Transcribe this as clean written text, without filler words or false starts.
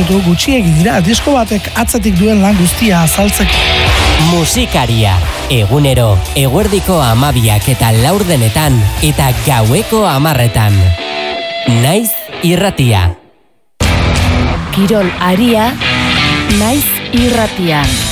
minutu gutxiegi dira disko batek atzetik duen lan guztia azaltzeko. Musikaria, egunero, eguerdiko 12 eta 4 eta gaueko 10. Naiz irratia. Kirol aria, naiz irratian.